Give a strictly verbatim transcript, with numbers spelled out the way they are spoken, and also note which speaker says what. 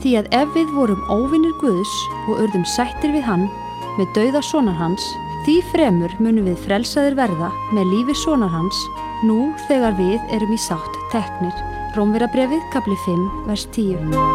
Speaker 1: Því að ef við vorum óvinir Guðs og urðum sættir við hann með dauða sonar hans, því fremur munum við frelsaðir verða með lífi sonar hans, nú þegar við erum í sátt teknir. Rómverjabréfið, kapli fimm, vers tíu.